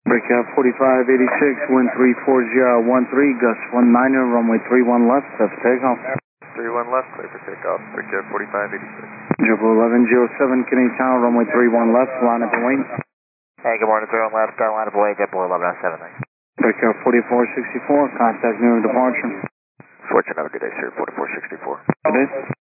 Breakout 4586, wind 34013, gust 19er, runway 31 left, set for takeoff. 31 left, clear for takeoff. Breakout 4586. Triple 1107, Canadian Tower, runway 31 left, line up and wait. Hey, good morning, 31 left, line up away, JetBlue 1107. Breakout 4464, contact near departure. Fortune, have a good day, sir, 4464. Good day.